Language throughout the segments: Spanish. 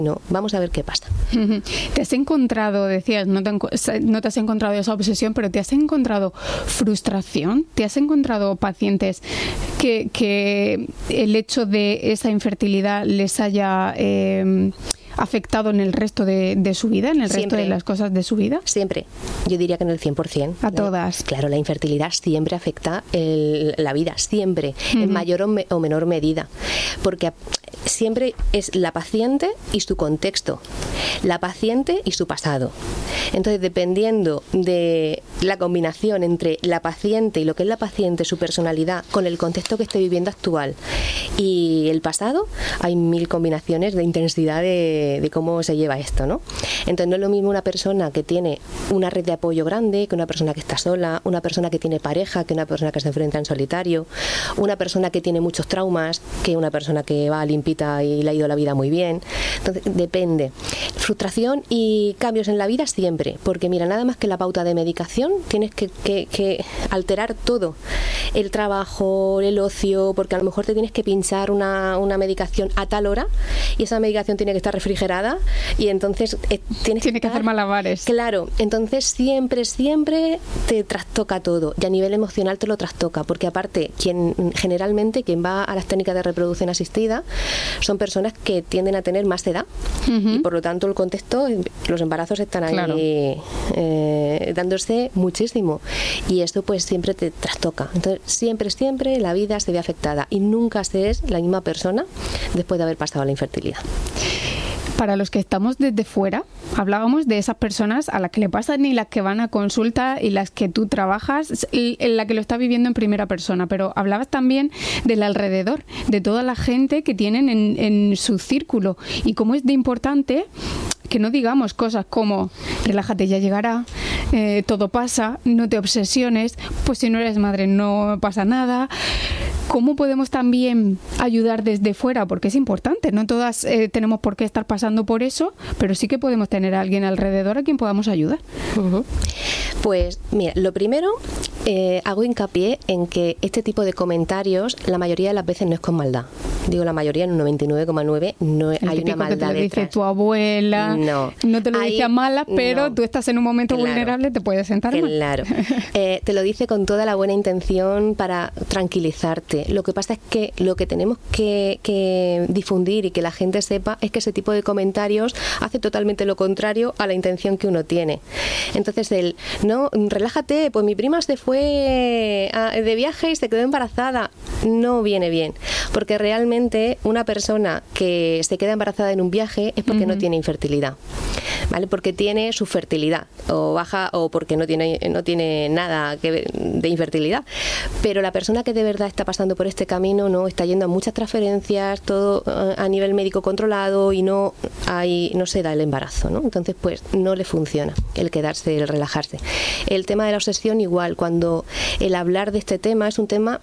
no, vamos a ver qué pasa. ¿Te has encontrado, decías, no te has encontrado esa obsesión, pero te has encontrado frustración? ¿Te has encontrado pacientes que el hecho de esa infertilidad les haya afectado en el resto de su vida, en el resto de las cosas de su vida? Siempre. Yo diría que en el 100%. A todas. Claro, la infertilidad siempre afecta la vida, siempre, en mayor o menor medida. Porque siempre es la paciente y su contexto, la paciente y su pasado. Entonces, dependiendo de la combinación entre la paciente y lo que es la paciente, su personalidad, con el contexto que esté viviendo actual y el pasado, hay 1000 combinaciones de intensidad de cómo se lleva esto, ¿no? Entonces, no es lo mismo una persona que tiene una red de apoyo grande que una persona que está sola, una persona que tiene pareja que una persona que se enfrenta en solitario, una persona que tiene muchos traumas que una persona que va limpita y le ha ido la vida muy bien. Entonces, depende. Frustración y cambios en la vida siempre, porque mira, nada más que la pauta de medicación tienes que alterar todo, el trabajo, el ocio, porque a lo mejor te tienes que pinchar una medicación a tal hora y esa medicación tiene que estar refrigerada y entonces tienes que hacer malabares. Claro, entonces siempre te trastoca todo y a nivel emocional te lo trastoca, porque aparte generalmente quien va a las técnicas de reproducción asistida son personas que tienden a tener más edad y por lo tanto el contexto, los embarazos están ahí dándose muchísimo y esto pues siempre te trastoca. Entonces siempre la vida se ve afectada y nunca se es la misma persona después de haber pasado la infertilidad. Para los que estamos desde fuera, hablábamos de esas personas a las que le pasan y las que van a consulta y las que tú trabajas, en la que lo está viviendo en primera persona, pero hablabas también del alrededor, de toda la gente que tienen en su círculo y cómo es de importante que no digamos cosas como relájate, ya llegará, todo pasa, no te obsesiones, pues si no eres madre no pasa nada. ¿Cómo podemos también ayudar desde fuera? Porque es importante, no todas tenemos por qué estar pasando por eso, pero sí que podemos tener a alguien alrededor a quien podamos ayudar. Pues mira, lo primero, hago hincapié en que este tipo de comentarios la mayoría de las veces no es con maldad. Digo la mayoría, en un 99,9 no hay una maldad que te lo detrás. dice tu abuela, no te lo dice a malas, pero tú estás en un momento vulnerable, te puedes sentar mal. Claro, te lo dice con toda la buena intención para tranquilizarte. Lo que pasa es que lo que tenemos que difundir y que la gente sepa es que ese tipo de comentarios hace totalmente lo contrario a la intención que uno tiene. Entonces relájate, pues mi prima se fue de viaje y se quedó embarazada. No viene bien, porque realmente una persona que se queda embarazada en un viaje es porque no tiene infertilidad, ¿vale? Porque tiene su fertilidad o baja o porque no tiene nada que ver de infertilidad. Pero la persona que de verdad está pasando por este camino no está yendo a muchas transferencias, todo a nivel médico controlado y no se da el embarazo, ¿no? Entonces pues no le funciona el quedarse, el relajarse. El tema de la obsesión igual, cuando el hablar de este tema es un tema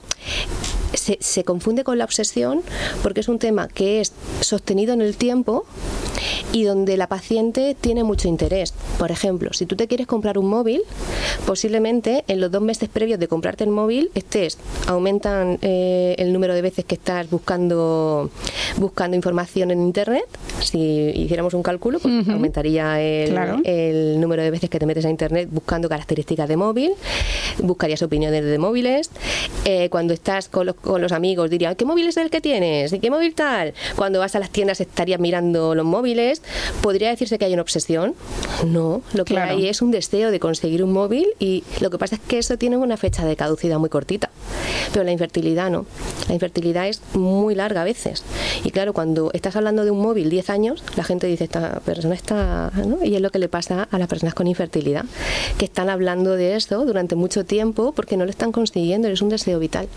se confunde con la obsesión porque es un tema que es sostenido en el tiempo y donde la paciente tiene mucho interés. Por ejemplo, si tú te quieres comprar un móvil, posiblemente en los 2 meses previos de comprarte el móvil aumentan el número de veces que estás buscando información en internet. Si hiciéramos un cálculo, pues aumentaría el número de veces que te metes a internet buscando características de móvil, buscarías opiniones de móviles. Cuando estás con los amigos dirían, ¿qué móvil es el que tienes? ¿Y qué móvil tal? Cuando vas a las tiendas estarías mirando los móviles. ¿Podría decirse que hay una obsesión? No, lo que hay es un deseo de conseguir un móvil y lo que pasa es que eso tiene una fecha de caducidad muy cortita. Pero la infertilidad no. La infertilidad es muy larga a veces. Y claro, cuando estás hablando de un móvil 10 años, la gente dice, esta persona está... ¿no? Y es lo que le pasa a las personas con infertilidad, que están hablando de eso durante mucho tiempo porque no lo están consiguiendo, es un deseo vital.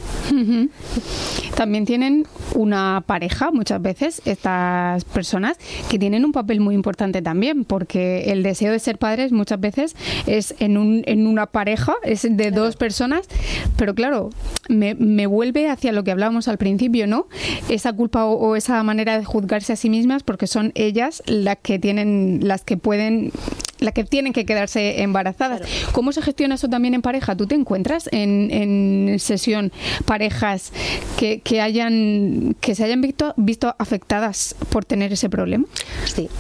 También tienen una pareja, muchas veces, estas personas, que tienen un papel muy importante también, porque el deseo de ser padres muchas veces es en una pareja, es de dos personas, pero claro, me vuelve hacia lo que hablábamos al principio, ¿no? Esa culpa o esa manera de juzgarse a sí mismas, porque son ellas las que pueden las que tienen que quedarse embarazadas. Claro. ¿Cómo se gestiona eso también en pareja? ¿Tú te encuentras en sesión parejas que se hayan visto afectadas por tener ese problema? Sí,